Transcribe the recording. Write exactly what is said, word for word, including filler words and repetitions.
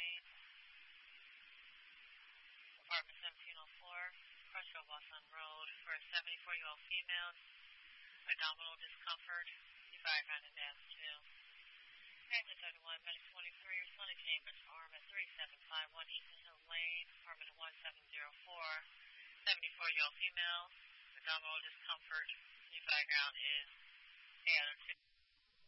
Lane. Apartment seventeen oh four, Crutchfield Boston Road, for a seventy-four-year-old female, abdominal discomfort, the background is asked to. Family thirty-one, Medic twenty-three, Sonny Chambers, arm at three seven five one Eastern Hill Lane, apartment one seven zero four, seventy-four-year-old female, abdominal discomfort, the background is A out of two.